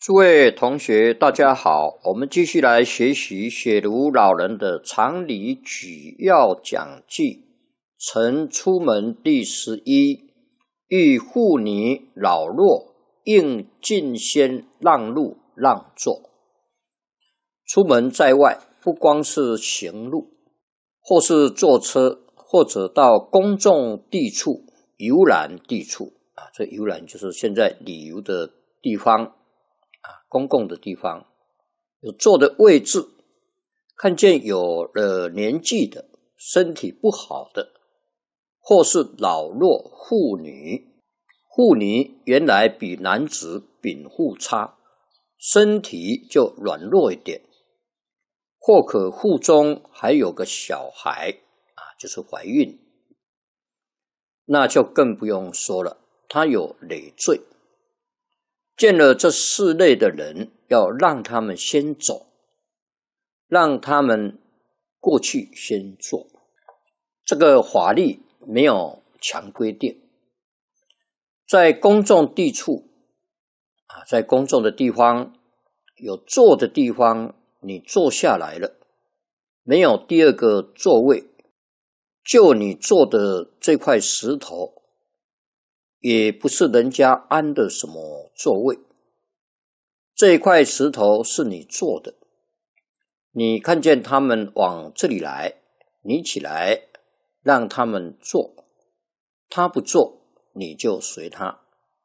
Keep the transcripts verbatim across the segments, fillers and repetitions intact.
诸位同学，大家好，我们继续来学习写如老人的常理举要讲记，晨出门第十一，遇妇女老弱，应进先让路让座。出门在外，不光是行路，或是坐车，或者到公众地处、游览地处啊，这游览就是现在旅游的地方啊，公共的地方，有坐的位置，看见有了年纪的、身体不好的，或是老弱妇女。妇女原来比男子禀赋差，身体就软弱一点，或可腹中还有个小孩啊，就是怀孕，那就更不用说了，他有累赘。见了这四类的人，要让他们先走，让他们过去先做。这个法律没有强规定，在公众地处啊，在公众的地方有坐的地方，你坐下来了，没有第二个座位，就你坐的这块石头，也不是人家安的什么座位，这块石头是你坐的，你看见他们往这里来，你起来让他们坐，他不坐你就随他。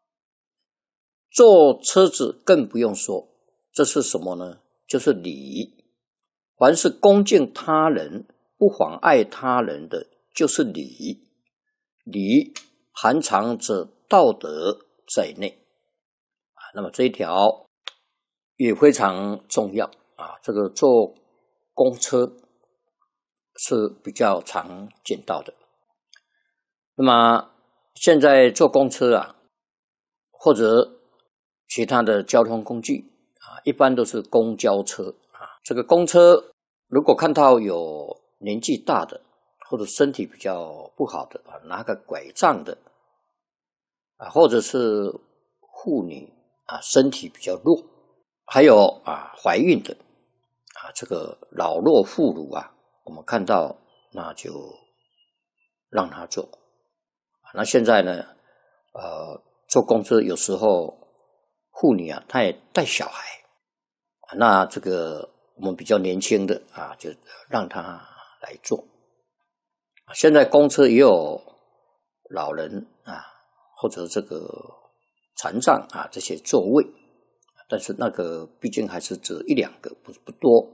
坐车子更不用说，这是什么呢？就是礼。凡是恭敬他人、不妨碍他人的，就是礼。礼含藏着道德在内啊，那么这一条也非常重要啊。这个坐公车是比较常见到的。那么现在坐公车啊，或者其他的交通工具啊，一般都是公交车啊。这个公车如果看到有年纪大的，或者身体比较不好的，拿个拐杖的啊，或者是妇女啊，身体比较弱，还有啊怀孕的啊，这个老弱妇孺啊，我们看到那就让他坐。那现在呢，呃，坐公车有时候妇女啊，她也带小孩，那这个我们比较年轻的啊，就让他来坐。现在公车也有老人啊，或者这个残障啊这些座位，但是那个毕竟还是只一两个，不不多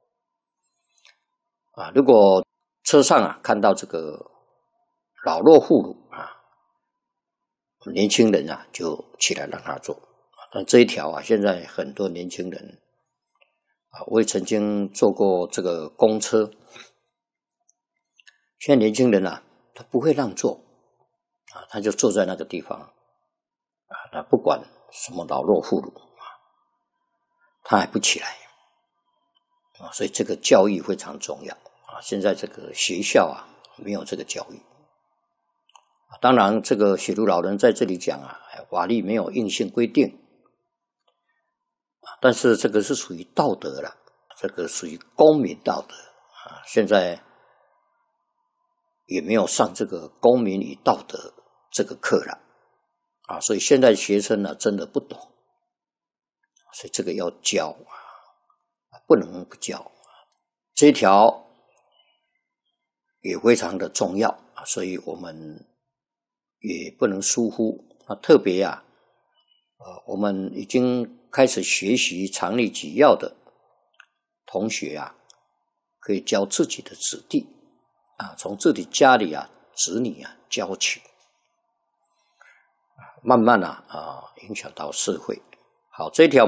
啊。如果车上啊看到这个老弱妇孺啊，年轻人啊就起来让他坐。但这一条啊，现在很多年轻人啊，我也曾经坐过这个公车。现在年轻人啊，他不会让座啊，他就坐在那个地方啊，他不管什么老弱妇孺啊，他还不起来啊，所以这个教育非常重要啊。现在这个学校啊，没有这个教育啊。当然，这个写如老人在这里讲啊，法律没有硬性规定啊，但是这个是属于道德了，这个属于公民道德啊。现在也没有上这个公民与道德这个课了啊，所以现在学生呢真的不懂，所以这个要教啊，不能不教。这一条也非常的重要啊，所以我们也不能疏忽啊。特别啊，呃，我们已经开始学习常理举要的同学啊，可以教自己的子弟啊，从自己家里啊，子女啊教起，慢慢啊啊影响到社会。好，这一条。